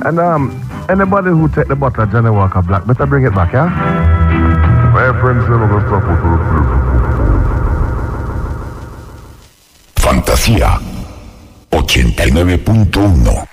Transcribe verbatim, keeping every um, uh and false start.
And um, anybody who take the bottle of Johnny Walker Black, better bring it back, yeah? My friends say no stop Fantasía ochenta y nueve punto uno.